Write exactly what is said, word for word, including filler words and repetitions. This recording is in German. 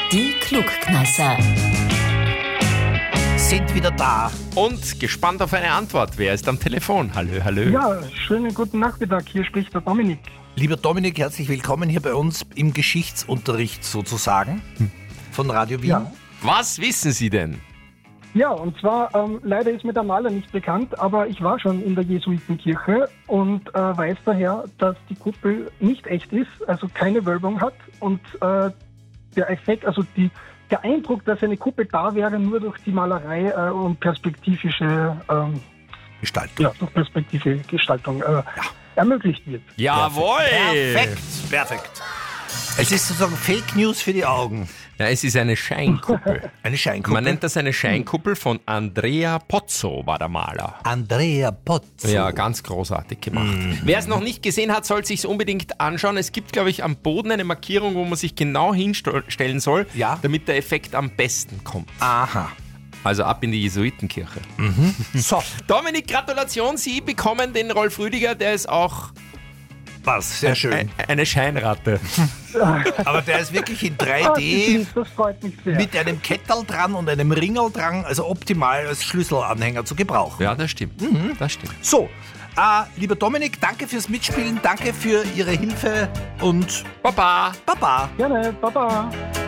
Die Klugkneisser sind wieder da. Und gespannt auf eine Antwort. Wer ist am Telefon? Hallo, hallo. Ja, schönen guten Nachmittag. Hier spricht der Dominik. Lieber Dominik, herzlich willkommen hier bei uns im Geschichtsunterricht sozusagen von Radio Wien. Ja, Was wissen Sie denn? ja und zwar, ähm, leider ist mir der Maler nicht bekannt, aber ich war schon in der Jesuitenkirche und äh, weiß daher, dass die Kuppel nicht echt ist, also keine Wölbung hat und äh, der Effekt, also die, der Eindruck, dass eine Kuppel da wäre, nur durch die Malerei äh, und perspektivische ähm, Gestaltung. ja, durch perspektive Gestaltung äh, ermöglicht wird. Jawohl! Perfekt, perfekt. Es ist sozusagen Fake News für die Augen. Ja, es ist eine Scheinkuppel. Eine Scheinkuppel. Man nennt das eine Scheinkuppel von Andrea Pozzo, war der Maler. Andrea Pozzo. Ja, ganz großartig gemacht. Mhm. Wer es noch nicht gesehen hat, soll sich unbedingt anschauen. Es gibt, glaube ich, am Boden eine Markierung, wo man sich genau hinstellen soll, Ja. damit der Effekt am besten kommt. Aha. Also ab in die Jesuitenkirche. So, Dominik, Gratulation, Sie bekommen den Rolf Rüdiger, der ist auch was, sehr schön. e- eine Scheinratte. Aber der ist wirklich in Ah, drei das D ist- das freut mich sehr. mit einem Kettel dran und einem Ringel dran, also optimal als Schlüsselanhänger zu gebrauchen. Ja, das stimmt. Das stimmt. So, äh, lieber Dominik, danke fürs Mitspielen, danke für Ihre Hilfe und Baba! Baba. Gerne, Baba.